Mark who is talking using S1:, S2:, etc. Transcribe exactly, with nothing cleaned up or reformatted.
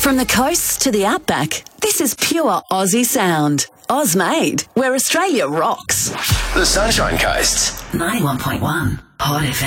S1: From the coasts to the outback, this is pure Aussie sound. Oz-made, where Australia rocks.
S2: The Sunshine Coast.
S1: ninety-one point one Hot F M.